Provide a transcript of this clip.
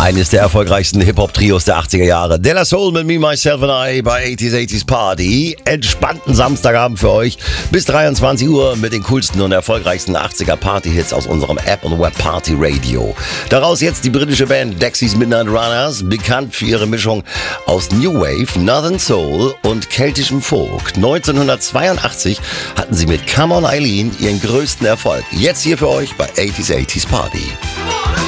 Eines der erfolgreichsten Hip-Hop-Trios der 80er Jahre. De La Soul mit Me, Myself and I bei 80s Party. Entspannten Samstagabend für euch bis 23 Uhr mit den coolsten und erfolgreichsten 80er Party-Hits aus unserem App- und Web-Party-Radio. Daraus jetzt die britische Band Dexys Midnight Runners, bekannt für ihre Mischung aus New Wave, Northern Soul und keltischem Folk. 1982 hatten sie mit Come On Eileen ihren größten Erfolg. Jetzt hier für euch bei 80s Party.